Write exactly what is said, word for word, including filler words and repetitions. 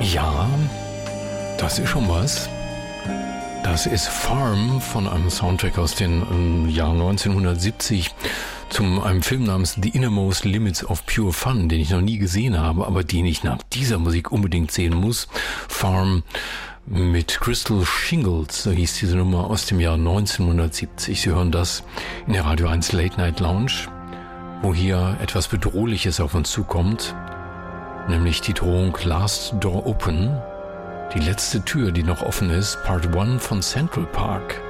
Ja, das ist schon was. Das ist Farm von einem Soundtrack aus dem ähm, Jahr neunzehnhundertsiebzig zu einem Film namens The Innermost Limits of Pure Fun, den ich noch nie gesehen habe, aber den ich nach dieser Musik unbedingt sehen muss. Farm mit Crystal Shingles, so hieß diese Nummer, aus dem Jahr neunzehnhundertsiebzig. Sie hören das in der Radio eins Late Night Lounge, wo hier etwas Bedrohliches auf uns zukommt, nämlich die Drohung Last Door Open. Die letzte Tür, die noch offen ist, Part eins von Central Park.